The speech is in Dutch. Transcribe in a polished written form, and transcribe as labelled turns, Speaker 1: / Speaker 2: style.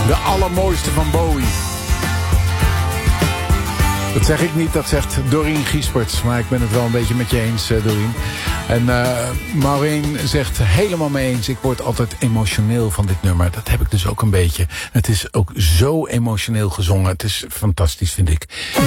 Speaker 1: De allermooiste van Bowie. Dat zeg ik niet, dat zegt Doreen Giesperts. Maar ik ben het wel een beetje met je eens, Doreen. En Maureen zegt helemaal mee eens. Ik word altijd emotioneel van dit nummer. Dat heb ik dus ook een beetje. Het is ook zo emotioneel gezongen. Het is fantastisch, vind ik.